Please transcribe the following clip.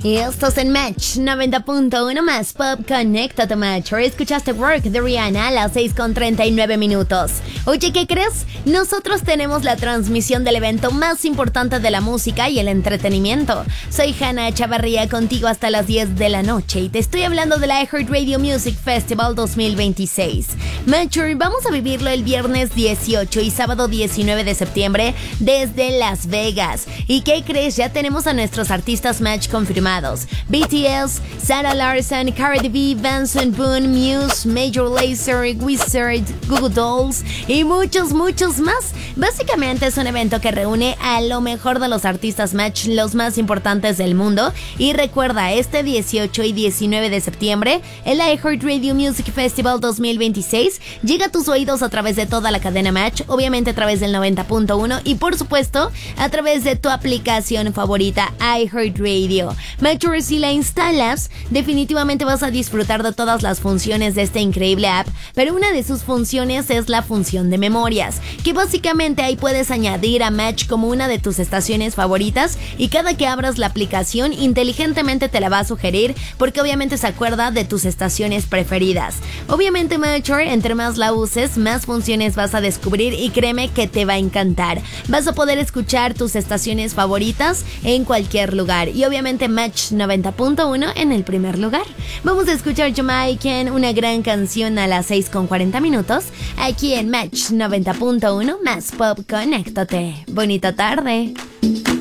Y estos en Match 90.1 más Pop. Conéctate, Match. Hoy escuchaste Work de Rihanna a las 6:39. Oye, ¿qué crees? Nosotros tenemos la transmisión del evento más importante de la música y el entretenimiento. Soy Hannah Chavarría, contigo hasta las 10 de la noche y te estoy hablando de la iHeartRadio Music Festival 2026. Match, vamos a vivirlo el viernes 18 y sábado 19 de septiembre desde Las Vegas. ¿Y qué crees? Ya tenemos a nuestros artistas Match confirmados. BTS, Sarah Larson, Cardi B, Benson Boone, Muse, Major Lazer, Wizard, Google Dolls y muchos más. Básicamente es un evento que reúne a lo mejor de los artistas Match, los más importantes del mundo. Y recuerda, este 18 y 19 de septiembre, el iHeartRadio Music Festival 2026 llega a tus oídos a través de toda la cadena Match, obviamente a través del 90.1 y por supuesto a través de tu aplicación favorita iHeartRadio. Match, si la instalas, definitivamente vas a disfrutar de todas las funciones de esta increíble app, pero una de sus funciones es la función de memorias, que básicamente ahí puedes añadir a Match como una de tus estaciones favoritas y cada que abras la aplicación inteligentemente te la va a sugerir porque obviamente se acuerda de tus estaciones preferidas. Obviamente Match, entre más la uses, más funciones vas a descubrir y créeme que te va a encantar. Vas a poder escuchar tus estaciones favoritas en cualquier lugar y obviamente Match 90.1 en el primer lugar. Vamos a escuchar Jamaican, una gran canción a las 6:40 aquí en Match 90.1 más Pop. Conéctate. Bonita tarde.